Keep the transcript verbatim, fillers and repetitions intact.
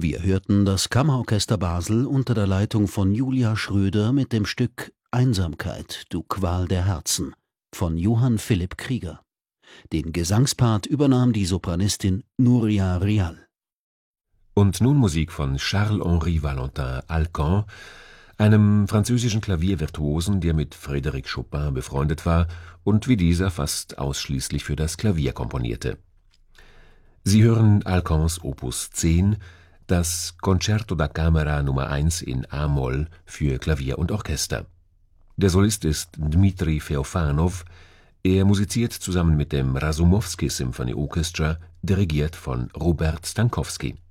Wir hörten das Kammerorchester Basel unter der Leitung von Julia Schröder mit dem Stück »Einsamkeit, du Qual der Herzen« von Johann Philipp Krieger. Den Gesangspart übernahm die Sopranistin Nuria Rial. Und nun Musik von Charles-Henri Valentin Alcan, einem französischen Klaviervirtuosen, der mit Frédéric Chopin befreundet war und wie dieser fast ausschließlich für das Klavier komponierte. Sie hören Alcans Opus zehn, das Concerto da Camera Nummer eins in a-Moll für Klavier und Orchester. Der Solist ist Dmitri Feofanov. Er musiziert zusammen mit dem Rasumowski Symphony Orchestra, dirigiert von Robert Stankowski.